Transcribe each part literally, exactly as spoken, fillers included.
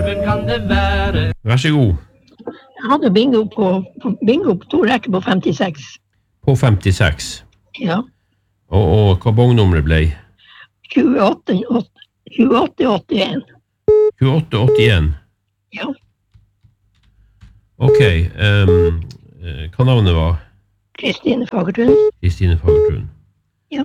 Kan det være? Vær så god. Jeg hadde bingo på, på, bingo på to rekker på femtiseks. På femtiseks? Ja. Og, og hva bongnummeret ble? tjueåtte åttien. tjueåtte åttien? Ja. Ok, um, hva navnet var? Kristine Fagertun. Kristine Fagertun. Ja.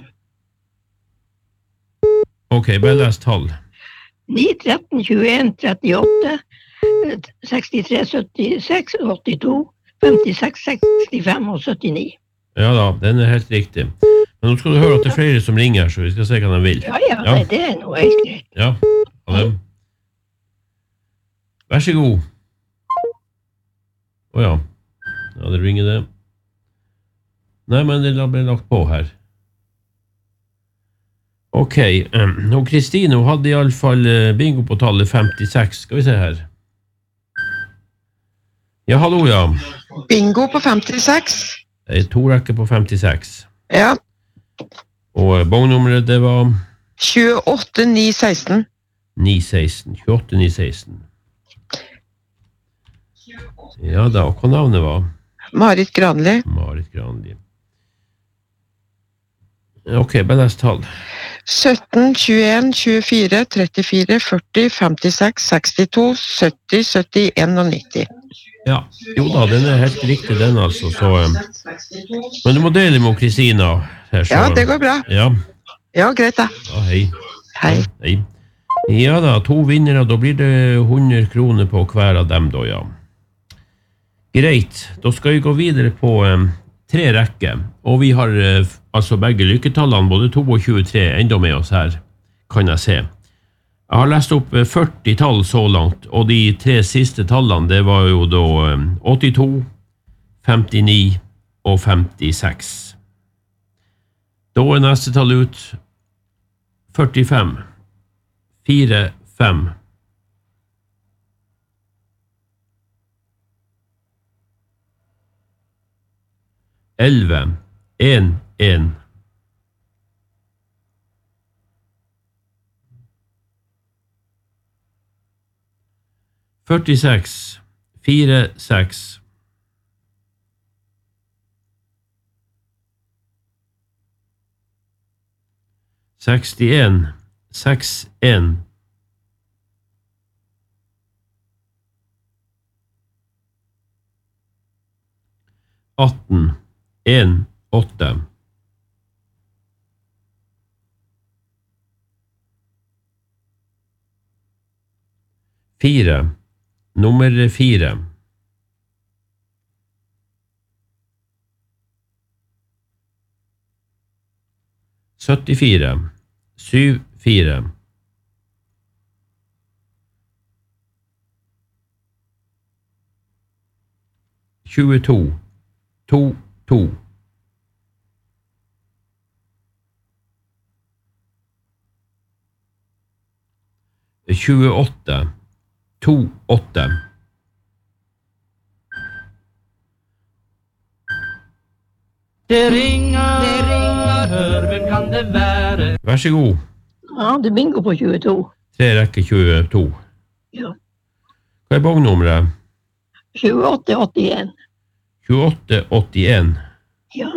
Ok, bare les tall. ni, tretten, tjueen, trettiåtte, sekstitre, syttiseks, åttito, femtiseks, sekstifem og syttini. Ja da, den er helt riktig. Men nå skal du høre at det er flere som ringer, så vi skal se hva de vil. Ja, ja, ja. Det er noe helt greit. Ja, ha dem. Vær så god. Åja, ja, det ringer det. Nei, men det ble lagt på her. Ok, nå Kristine hadde i alle fall bingo på tallet femtiseks. Skal vi se her. Ja, hallo, ja. Bingo på femtiseks. Det er to rekker på femtiseks. Ja. Og bongnummeret, det var? tjueåtte ni seksten. ni seksten, tjueåtte ni seksten. Ja da, og hva navnet var? Marit Granli. Marit Granli. Ok, bare les tall. sytten, tjueen, tjuefire, trettifire, førti, femtiseks, sekstito, sytti, syttien og nitti. Ja, jo da, den er helt riktig den altså, så... Um, men du må dele med Kristina her, så... Ja, det går bra. Ja. Ja, greit da. Ja, hei. Hei. Ja, hei. Ja da, to vinnere, da blir det hundre kroner på hver av dem da, ja. Greit, da skal vi gå videre på um, tre rekker, og vi har uh, altså begge lykketallene, både to og tjuetre, enda med oss her, kan jeg se. Jeg har lest opp førti tall så langt, og de tre siste tallene, det var jo da um, åttito, femtini og femtiseks. Da er neste tall ut førtifem, fire, fem. elleve, en, en. førtiseks, fire, seks. sekstien, seks, en. atten, en, åtte. fire, nummer fire. syttifire, syv, fire. tjueto, to, to. tjueåtte, to, åtte. Det ringer, det ringer, hør, hvem kan det være? Vær så god. Ja, det er bingo på tjueto. Tre rekker tjueto. Ja. Hva er bongnummeret? tjueåtte åttien. tjueåtte åttien. Ja.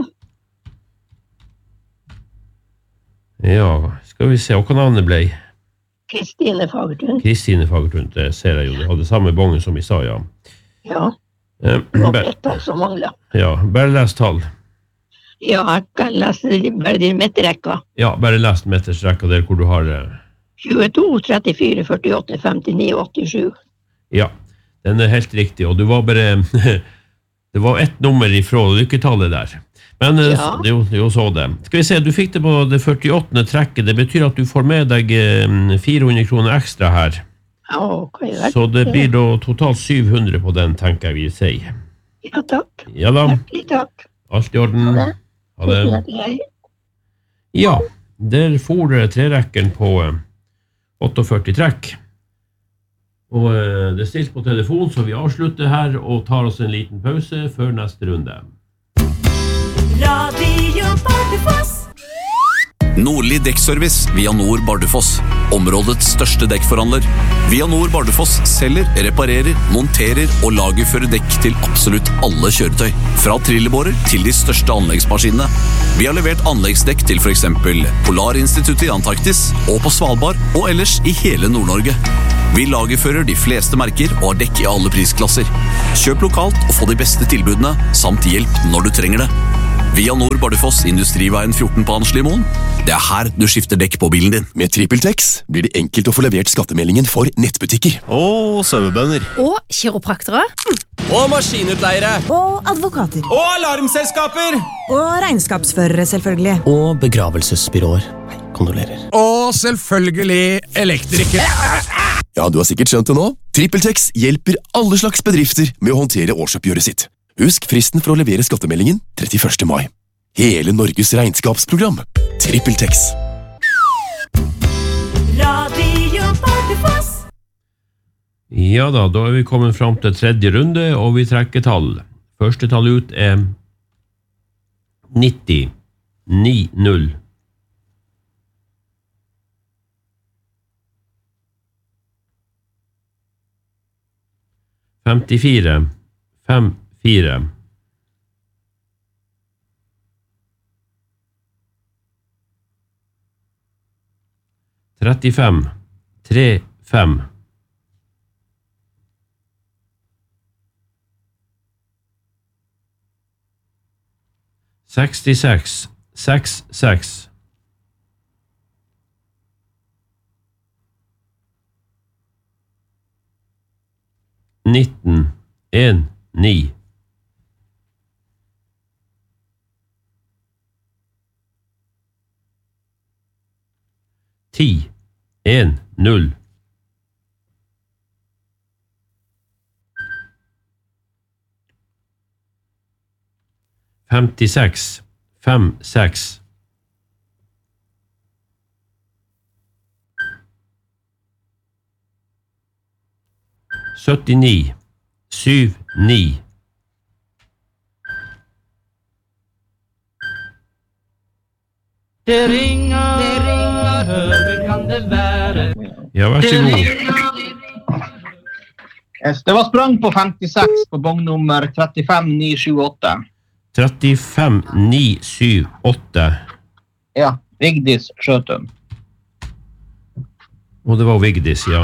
Ja, skal vi se, hva navnet ble? Kristine Fagertun. Kristine Fagertun, det ser jeg jo, det hadde samme bongen som vi sa, ja. Ja, Eh, det var bare- et tall som manglet. Ja, bare les tall. Ja, jeg kan lese de- bare de midtrekka. Ja, bare les metersrekka der hvor du har... eh, tjueto, trettifire, førtiåtte, femtini, åttisju. Ja, den er helt riktig, og du var bare... det var ett nummer ifra lykketallet der. Men eh, Ja. det, er jo, det er jo så det. Skal vi se, du fikk det på det førtiåttende trekket. Det betyr at du får med deg eh, fire hundre kroner ekstra her. Ja, ok, vel. Så det blir da totalt syv hundre på den, tenker jeg vi sier. Ja, takk. Ja da, Hjertelig takk. alt i orden. Ha det. Ha det. Hjertelig. Ja, der får trerekken på eh, førtiåtte trekk. Og eh, det er stilt på telefon, så vi avslutter her og tar oss en liten pause før neste runde. Radio Bardufoss. Nordli Dekkservice via Nord Bardufoss. Områdets største dekkforhandler. Via Nord Bardufoss selger, reparerer, monterer og lagerfører dekk til absolutt alle kjøretøy. Fra trillebårer til de største anleggsmaskinene. Vi har levert anleggsdekk til for eksempel Polarinstituttet i Antarktis og på Svalbard og ellers i hele Nord-Norge. Vi lagerfører de fleste merker og har dekk i alle prisklasser. Kjøp lokalt og få de beste tilbudene, samt hjelp når du trenger det. Via Nord Bardufoss, Industriveien fjorten på Anslimoen. Det er her du skifter dekk på bilen din. Med TrippelTex blir det enkelt å få levert skattemeldingen for nettbutikker. Og sauebønder. Og kiropraktere. Og maskinutleiere. Og advokater. Og alarmselskaper. Og regnskapsførere, selvfølgelig. Og begravelsesbyråer. Nei, kondolerer. Og selvfølgelig elektrikere. Ja, du har sikkert skjønt det nå. TrippelTex hjelper alle slags bedrifter med å håndtere årsoppgjøret sitt. Husk fristen for å levere skattemeldingen trettiførste mai. Hele Norges regnskapsprogram. TrippelTex. Radio Bardufoss. Ja da, da er vi kommet fram til tredje runde, og vi trekker tall. Første tall ut er nitti ni null. femtifire fem fire. trettifem tre fem. sekstiseks seks seks. nitten en ni. ti en null. femtiseks fem seks. syttini syv ni. Det ringer, det ringer, hør, hvem kan det være? Ja, vær så god. Yes, det var sprang på femtiseks på bong nummer trettifem ni sju åtte. trettifem ni sju åtte. Ja, Vigdis Skjøtun. Og det var Vigdis, ja.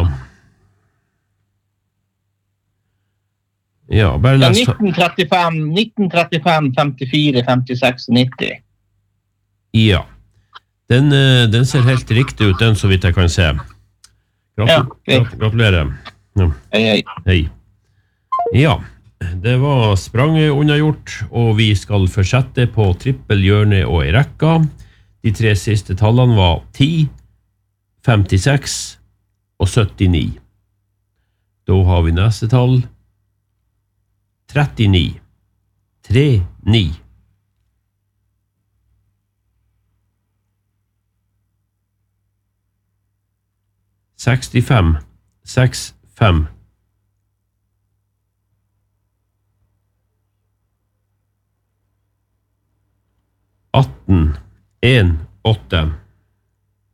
Ja, bare Ja, les... nitten trettifem, nitten trettifem, femtifire, femtiseks, nitti. Ja. Den, eh, den ser helt riktig ut, den så vidt jeg kan se. Gratul Ja, greit. gratulerer. Ja. Hei, hei. Hei. Ja, det var spranget unnagjort, og vi skal fortsette på trippel, hjørne og i rekka. De tre siste tallene var ti, femtiseks og syttini. Da har vi neste tall. trettini. tre ni. sekstifem seks fem. atten en åtte.